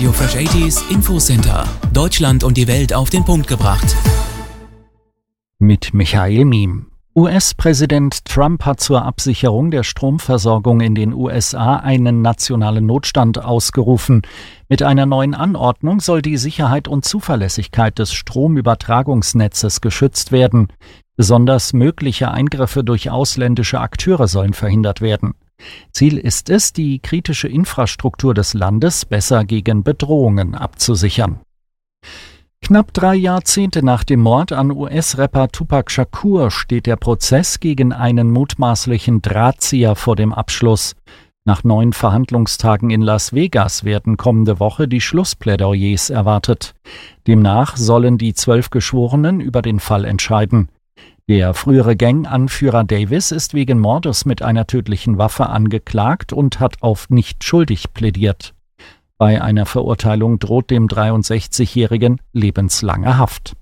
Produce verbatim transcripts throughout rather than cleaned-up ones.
Radio Fresh achtziger Infocenter. Deutschland und die Welt auf den Punkt gebracht. Mit Michael Miem. U S-Präsident Trump hat zur Absicherung der Stromversorgung in den U S A einen nationalen Notstand ausgerufen. Mit einer neuen Anordnung soll die Sicherheit und Zuverlässigkeit des Stromübertragungsnetzes geschützt werden. Besonders mögliche Eingriffe durch ausländische Akteure sollen verhindert werden. Ziel ist es, die kritische Infrastruktur des Landes besser gegen Bedrohungen abzusichern. Knapp drei Jahrzehnte nach dem Mord an U S-Rapper Tupac Shakur steht der Prozess gegen einen mutmaßlichen Drahtzieher vor dem Abschluss. Nach neun Verhandlungstagen in Las Vegas werden kommende Woche die Schlussplädoyers erwartet. Demnach sollen die zwölf Geschworenen über den Fall entscheiden. Der frühere Gang-Anführer Davis ist wegen Mordes mit einer tödlichen Waffe angeklagt und hat auf nicht schuldig plädiert. Bei einer Verurteilung droht dem dreiundsechzigjährigen lebenslange Haft.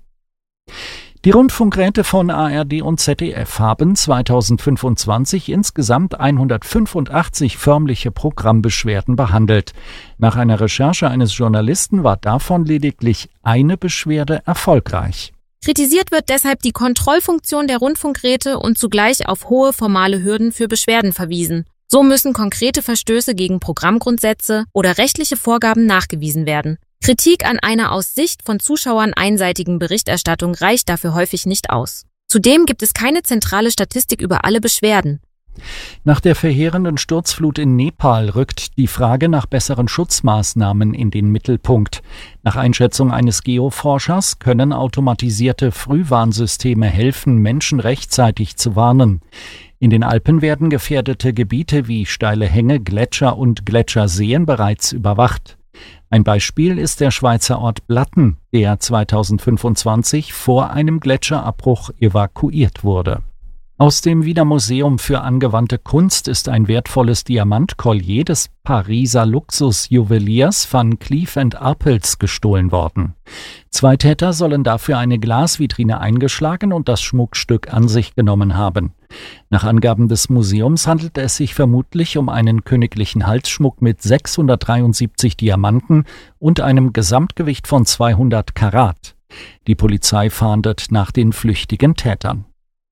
Die Rundfunkräte von A R D und Z D F haben zweitausendfünfundzwanzig insgesamt hundertfünfundachtzig förmliche Programmbeschwerden behandelt. Nach einer Recherche eines Journalisten war davon lediglich eine Beschwerde erfolgreich. Kritisiert wird deshalb die Kontrollfunktion der Rundfunkräte und zugleich auf hohe formale Hürden für Beschwerden verwiesen. So müssen konkrete Verstöße gegen Programmgrundsätze oder rechtliche Vorgaben nachgewiesen werden. Kritik an einer aus Sicht von Zuschauern einseitigen Berichterstattung reicht dafür häufig nicht aus. Zudem gibt es keine zentrale Statistik über alle Beschwerden. Nach der verheerenden Sturzflut in Nepal rückt die Frage nach besseren Schutzmaßnahmen in den Mittelpunkt. Nach Einschätzung eines Geoforschers können automatisierte Frühwarnsysteme helfen, Menschen rechtzeitig zu warnen. In den Alpen werden gefährdete Gebiete wie steile Hänge, Gletscher und Gletscherseen bereits überwacht. Ein Beispiel ist der Schweizer Ort Blatten, der zweitausendfünfundzwanzig vor einem Gletscherabbruch evakuiert wurde. Aus dem Wiener Museum für angewandte Kunst ist ein wertvolles Diamantkollier des Pariser Luxusjuweliers van Cleef and Arpels gestohlen worden. Zwei Täter sollen dafür eine Glasvitrine eingeschlagen und das Schmuckstück an sich genommen haben. Nach Angaben des Museums handelt es sich vermutlich um einen königlichen Halsschmuck mit sechshundertdreiundsiebzig Diamanten und einem Gesamtgewicht von zweihundert Karat. Die Polizei fahndet nach den flüchtigen Tätern.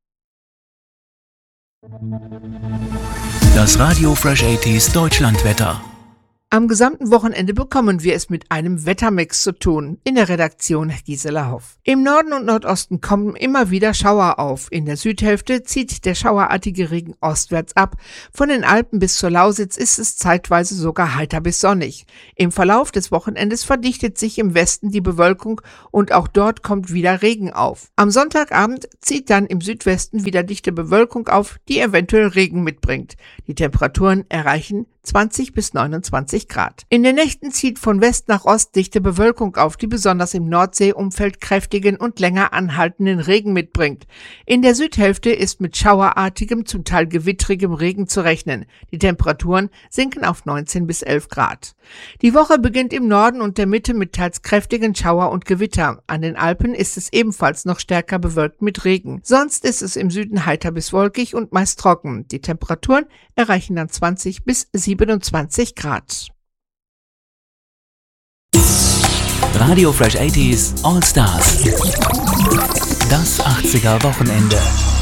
Das Radio Fresh achtziger Deutschlandwetter. Am gesamten Wochenende bekommen wir es mit einem Wettermix zu tun. In der Redaktion Gisela Hoff. Im Norden und Nordosten kommen immer wieder Schauer auf. In der Südhälfte zieht der schauerartige Regen ostwärts ab. Von den Alpen bis zur Lausitz ist es zeitweise sogar heiter bis sonnig. Im Verlauf des Wochenendes verdichtet sich im Westen die Bewölkung und auch dort kommt wieder Regen auf. Am Sonntagabend zieht dann im Südwesten wieder dichte Bewölkung auf, die eventuell Regen mitbringt. Die Temperaturen erreichen zwanzig bis neunundzwanzig Grad. In den Nächten zieht von West nach Ost dichte Bewölkung auf, die besonders im Nordseeumfeld kräftigen und länger anhaltenden Regen mitbringt. In der Südhälfte ist mit schauerartigem, zum Teil gewittrigem Regen zu rechnen. Die Temperaturen sinken auf neunzehn bis elf Grad. Die Woche beginnt im Norden und der Mitte mit teils kräftigen Schauer und Gewitter. An den Alpen ist es ebenfalls noch stärker bewölkt mit Regen. Sonst ist es im Süden heiter bis wolkig und meist trocken. Die Temperaturen erreichen dann zwanzig bis siebenundzwanzig Grad. Radio Fresh achtziger All Stars. Das achtziger Wochenende.